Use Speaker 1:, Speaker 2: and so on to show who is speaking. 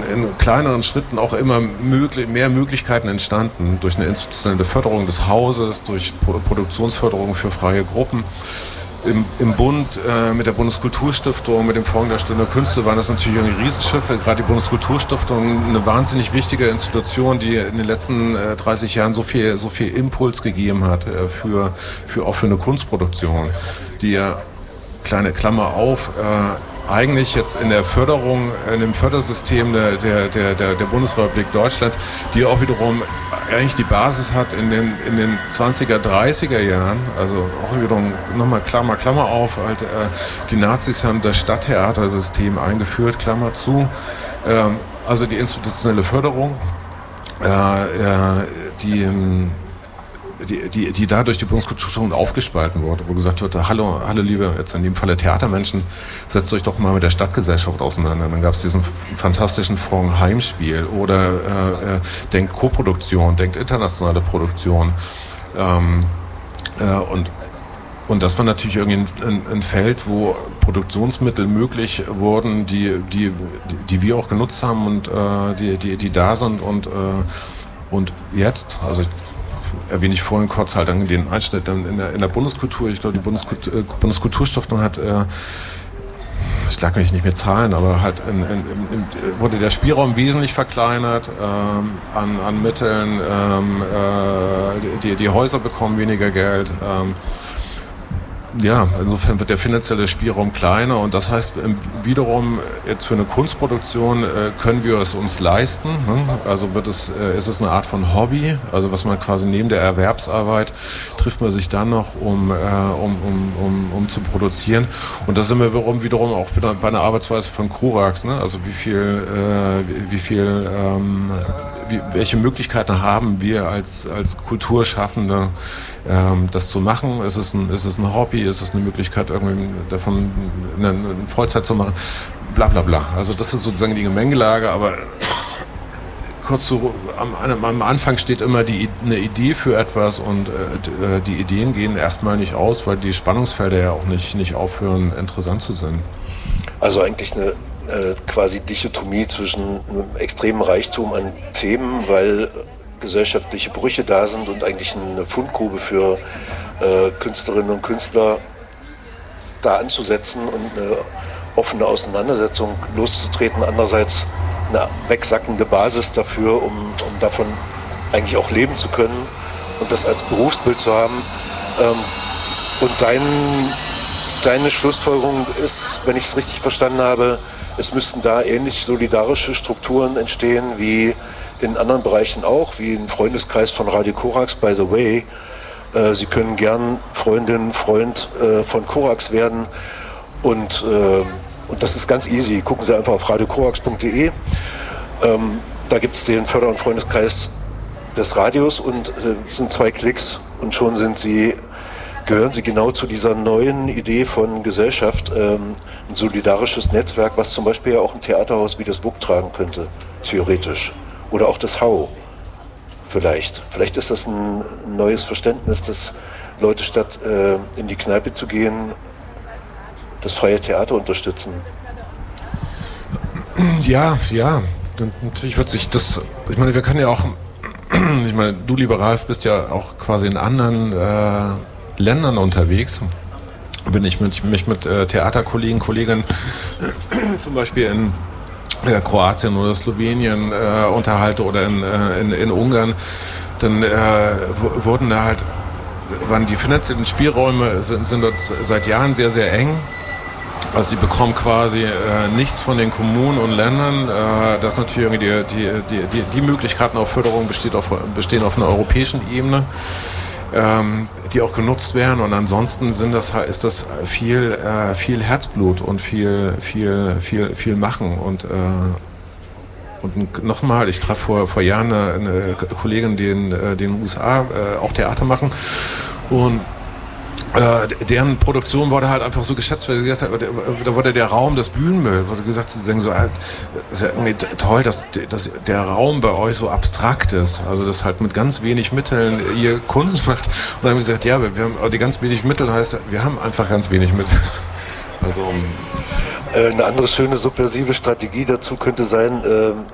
Speaker 1: in kleineren Schritten auch immer mehr Möglichkeiten entstanden durch eine institutionelle Förderung des Hauses, durch Produktionsförderung für freie Gruppen. Im Bund mit der Bundeskulturstiftung, mit dem Fonds der Stillen Künste waren das natürlich Riesenschiffe. Gerade die Bundeskulturstiftung, eine wahnsinnig wichtige Institution, die in den letzten 30 Jahren so viel Impuls gegeben hat auch für eine Kunstproduktion, die ja, kleine Klammer auf, eigentlich jetzt in der Förderung, in dem Fördersystem der Bundesrepublik Deutschland, die auch wiederum eigentlich die Basis hat in den 20er, 30er Jahren, also auch wiederum nochmal Klammer auf, halt, die Nazis haben das Stadttheatersystem eingeführt, Klammer zu, also die institutionelle Förderung, die dadurch die Bundeskulturstiftung aufgespalten wurde, wo gesagt wurde, hallo liebe, jetzt in dem Falle Theatermenschen, setzt euch doch mal mit der Stadtgesellschaft auseinander. Dann gab es diesen fantastischen Fonds Heimspiel oder denkt Koproduktion, denkt internationale Produktion. Und das war natürlich irgendwie ein Feld, wo Produktionsmittel möglich wurden, die wir auch genutzt haben und die da sind und jetzt, also erwähne ich vorhin kurz halt den Einschnitt in der Bundeskultur. Ich glaube, die Bundeskulturstiftung hat, ich lag mich nicht mehr Zahlen, aber halt wurde der Spielraum wesentlich verkleinert an Mitteln. Die Häuser bekommen weniger Geld. Ja, insofern wird der finanzielle Spielraum kleiner und das heißt wiederum jetzt für eine Kunstproduktion können wir es uns leisten. Ne? Also ist es eine Art von Hobby, also was man quasi neben der Erwerbsarbeit trifft man sich dann noch, um zu produzieren. Und da sind wir wiederum auch bei einer Arbeitsweise von Korax, ne? Also welche Möglichkeiten haben wir als Kulturschaffende, das zu machen? Ist es ein Hobby? Ist es eine Möglichkeit, irgendwie davon eine Vollzeit zu machen? Bla bla bla. Also das ist sozusagen die Gemengelage, aber kurz so, am Anfang steht immer eine Idee für etwas und die Ideen gehen erstmal nicht aus, weil die Spannungsfelder ja auch nicht aufhören, interessant zu sein.
Speaker 2: Also eigentlich eine quasi Dichotomie zwischen einem extremen Reichtum an Themen, weil gesellschaftliche Brüche da sind und eigentlich eine Fundgrube für Künstlerinnen und Künstler da anzusetzen und eine offene Auseinandersetzung loszutreten. Andererseits eine wegsackende Basis dafür, um davon eigentlich auch leben zu können und das als Berufsbild zu haben. Und deine Schlussfolgerung ist, wenn ich es richtig verstanden habe, es müssten da ähnlich solidarische Strukturen entstehen wie in anderen Bereichen auch, wie ein Freundeskreis von Radio Korax, by the way. Sie können gern Freundin, Freund von Korax werden und das ist ganz easy. Gucken Sie einfach auf radiokorax.de. Da gibt es den Förder- und Freundeskreis des Radios und sind 2 Klicks und schon gehören Sie genau zu dieser neuen Idee von Gesellschaft, ein solidarisches Netzwerk, was zum Beispiel ja auch ein Theaterhaus wie das WUK tragen könnte, theoretisch. Oder auch das Hau, vielleicht. Vielleicht ist das ein neues Verständnis, dass Leute statt in die Kneipe zu gehen, das freie Theater unterstützen.
Speaker 1: Ja, natürlich wird sich das, ich meine, wir können ja auch, ich meine, du, lieber Ralf, bist ja auch quasi in anderen Ländern unterwegs. Wenn ich mich mit Theaterkollegen, Kolleginnen zum Beispiel in Kroatien oder Slowenien unterhalte oder in Ungarn, dann waren die finanziellen Spielräume sind dort seit Jahren sehr, sehr eng. Also sie bekommen quasi nichts von den Kommunen und Ländern. Das natürlich die Möglichkeiten auf Förderung bestehen auf einer europäischen Ebene, die auch genutzt werden. Und ansonsten ist das viel Herzblut und viel Machen. Und nochmal, ich traf vor Jahren eine Kollegin, die in den USA auch Theater machen. Und deren Produktion wurde halt einfach so geschätzt, weil sie gesagt hat, da wurde der Raum, das Bühnenbild, wurde gesagt, sie denken so, ist ja irgendwie toll, dass der Raum bei euch so abstrakt ist, also das halt mit ganz wenig Mitteln ihr Kunst macht. Und dann haben wir gesagt, ja, wir haben die ganz wenig Mittel, heißt, wir haben einfach ganz wenig Mittel. Also
Speaker 2: eine andere schöne subversive Strategie dazu könnte sein,